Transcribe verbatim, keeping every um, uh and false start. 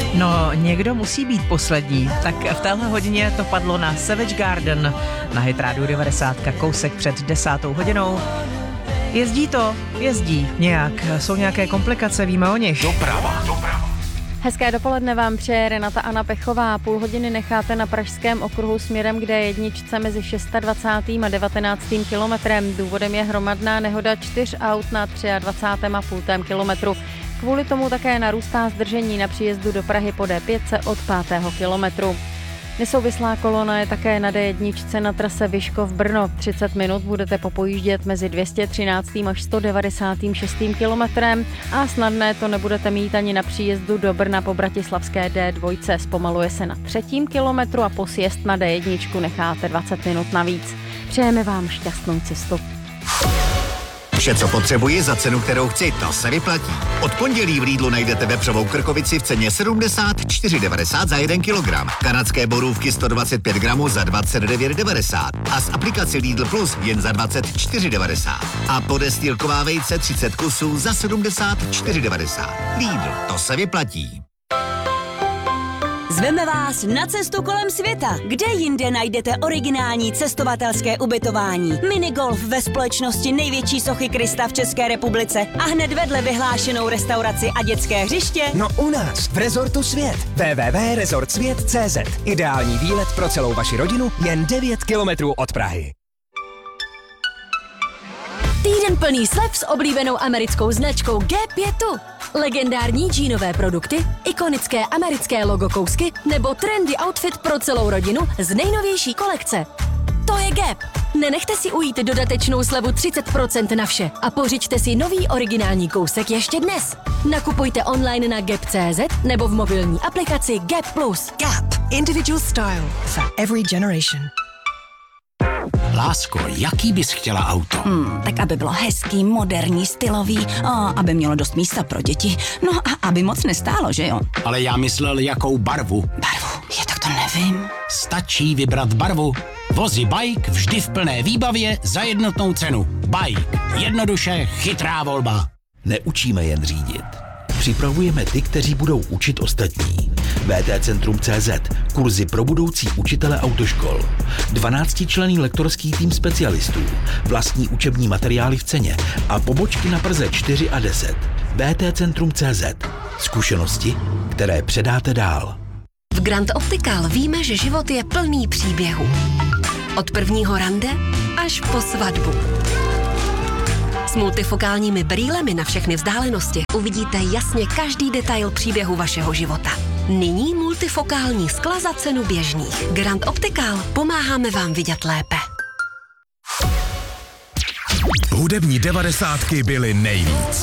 No, někdo musí být poslední. Tak v téhle hodině to padlo na Savage Garden na Hit Radio devadesát, kousek před desátou hodinou. Jezdí to? Jezdí nějak. Jsou nějaké komplikace, víme o nich. Doprava. Doprava. Hezké dopoledne vám přeje Renata Anna Pechová. Půl hodiny necháte na pražském okruhu směrem k D jedna mezi dvacátým šestým a devatenáctým kilometrem. Důvodem je hromadná nehoda čtyř aut na dvacátém třetím a půl kilometru. Kvůli tomu také narůstá zdržení na příjezdu do Prahy po D pět od pátého kilometru. Nesouvislá kolona je také na D jedna na trase Vyškov Brno. třicet minut budete popojíždět mezi dvě stě třináct až sto devadesát šest kilometrem a snadné to nebudete mít ani na příjezdu do Brna po bratislavské D dva. Zpomaluje se na třetím kilometru a po sjezd na D jedna necháte dvacet minut navíc. Přejeme vám šťastnou cestu. Vše, co potřebuji za cenu, kterou chci, to se vyplatí. Od pondělí v Lidlu najdete vepřovou krkovici v ceně sedmdesát čtyři devadesát za jeden kilogram. Kanadské borůvky sto dvacet pět gramů za dvacet devět devadesát. A z aplikace Lidl Plus jen za dvacet čtyři devadesát. A podestýlková vejce třicet kusů za sedmdesát čtyři devadesát. Lidl, to se vyplatí. Zveme vás na cestu kolem světa. Kde jinde najdete originální cestovatelské ubytování? Minigolf ve společnosti největší sochy Krista v České republice a hned vedle vyhlášenou restauraci a dětské hřiště? No u nás, v Rezortu Svět. w w w tečka rezort svět tečka cé zet. Ideální výlet pro celou vaši rodinu jen devět kilometrů od Prahy. Týden plný slev s oblíbenou americkou značkou G pět. Legendární džínové produkty, ikonické americké logo kousky nebo trendy outfit pro celou rodinu z nejnovější kolekce. To je Gap. Nenechte si ujít dodatečnou slevu třicet procent na vše a pořiďte si nový originální kousek ještě dnes. Nakupujte online na gap tečka cé zet nebo v mobilní aplikaci Gap plus. Gap. Individual style for every generation. Lásko, jaký bys chtěla auto? Hmm, tak aby bylo hezký, moderní, stylový, a aby mělo dost místa pro děti. No a aby moc nestálo, že jo? Ale já myslel, jakou barvu. Barvu? Je, tak to nevím. Stačí vybrat barvu. Vozy Bike vždy v plné výbavě za jednotnou cenu. Bike. Jednoduše chytrá volba. Neučíme jen řídit. Připravujeme ty, kteří budou učit ostatní. vé té Centrum tečka cé zet. Kurzy pro budoucí učitele autoškol. dvanáctičlenný lektorský tým specialistů. Vlastní učební materiály v ceně a pobočky na Praze čtyři a deset. vé té Centrum tečka cé zet. Zkušenosti, které předáte dál. V Grand Optical víme, že život je plný příběhů. Od prvního rande až po svatbu. S multifokálními brýlemi na všechny vzdálenosti uvidíte jasně každý detail příběhu vašeho života. Nyní multifokální skla za cenu běžných. Grand Optical, pomáháme vám vidět lépe. Hudební devadesátky byly nejvíc.